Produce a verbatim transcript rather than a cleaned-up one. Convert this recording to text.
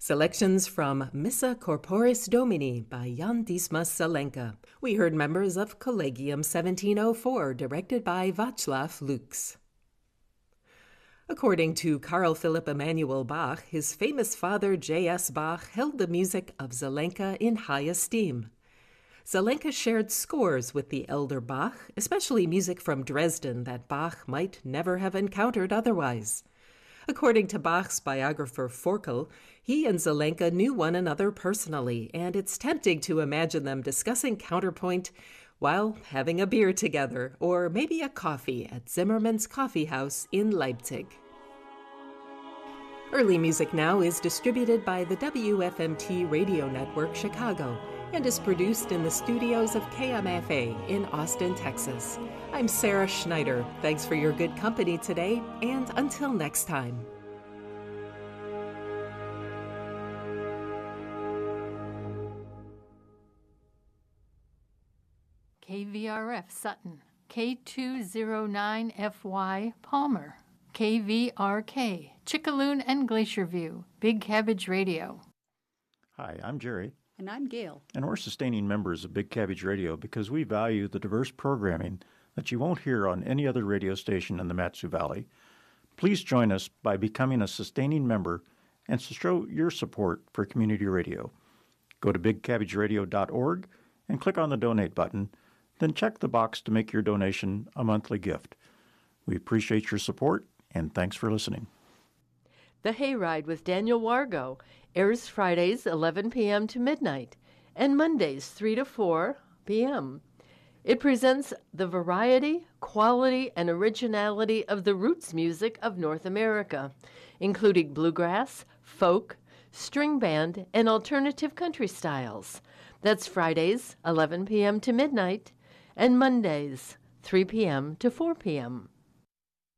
Selections from Missa Corporis Domini by Jan Dismas Zelenka. We heard members of Collegium seventeen oh four, directed by Václav Lux. According to Carl Philipp Emanuel Bach, his famous father J S Bach held the music of Zelenka in high esteem. Zelenka shared scores with the elder Bach, especially music from Dresden that Bach might never have encountered otherwise. According to Bach's biographer Forkel, he and Zelenka knew one another personally, and it's tempting to imagine them discussing counterpoint while having a beer together, or maybe a coffee at Zimmermann's Coffee House in Leipzig. Early Music Now is distributed by the W F M T Radio Network Chicago and is produced in the studios of K M F A in Austin, Texas. I'm Sarah Schneider. Thanks for your good company today, and until next time. K V R F Sutton, K two oh nine F Y Palmer, K V R K Chickaloon and Glacier View, Big Cabbage Radio. Hi, I'm Jerry. And I'm Gail. And we're sustaining members of Big Cabbage Radio because we value the diverse programming that you won't hear on any other radio station in the Mat-Su Valley. Please join us by becoming a sustaining member and to show your support for community radio. Go to big cabbage radio dot org and click on the donate button, then check the box to make your donation a monthly gift. We appreciate your support, and thanks for listening. The Hayride with Daniel Wargo airs Fridays eleven p.m. to midnight and Mondays three to four p.m. It presents the variety, quality, and originality of the roots music of North America, including bluegrass, folk, string band, and alternative country styles. That's Fridays eleven p.m. to midnight and Mondays three p.m. to four p.m.